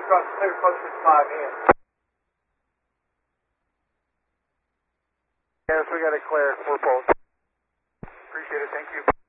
clear close to 5 in. Yes, we got it clear. We're both. Appreciate it. Thank you.